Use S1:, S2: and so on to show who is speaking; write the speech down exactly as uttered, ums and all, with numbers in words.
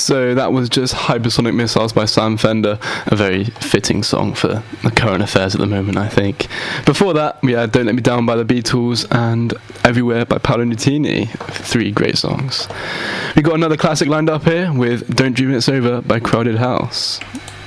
S1: So that was just Hypersonic Missiles by Sam Fender, a very fitting song for the current affairs at the moment, I think. Before that, we had Don't Let Me Down by the Beatles and Everywhere by Paolo Nutini, three great songs. We got another classic lined up here with Don't Dream It's Over by Crowded House.